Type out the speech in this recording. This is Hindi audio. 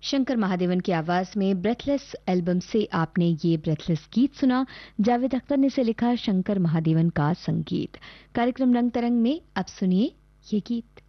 शंकर महादेवन की आवाज में ब्रेथलेस एल्बम से आपने ये ब्रेथलेस गीत सुना। जावेद अख्तर ने इसे लिखा, शंकर महादेवन का संगीत। कार्यक्रम रंग तरंग में अब सुनिए ये गीत।